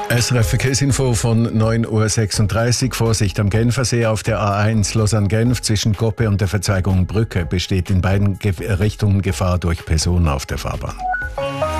SRF Verkehrsinfo von 9.36 Uhr. Vorsicht am Genfersee auf der A1 Lausanne-Genf zwischen Goppe und der Verzweigung Brücke besteht in beiden Richtungen Gefahr durch Personen auf der Fahrbahn.